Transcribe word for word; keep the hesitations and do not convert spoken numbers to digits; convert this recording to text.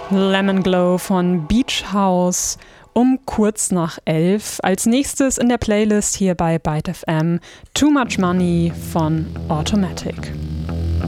Lemon Glow von Beach House um kurz nach elf. Als nächstes in der Playlist hier bei Byte F M Too Much Money von Automatic.